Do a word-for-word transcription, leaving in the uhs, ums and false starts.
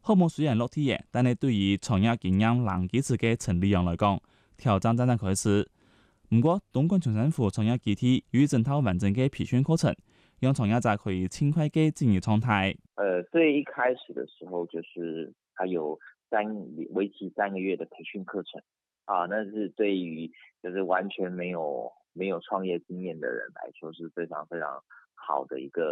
項目雖然落地嘅，但係對於創業經驗難基礎嘅陳立陽來講，挑戰真正開始。不過，東莞縣政府創業基地有一整套完整嘅培訓課程，讓創業者可以盡快嘅進入狀態。 呃，最一開始的時候，就是它有三為期三個月的培訓課程啊，那是對於就是完全沒有沒有創業經驗的人來說是非常非常好的一個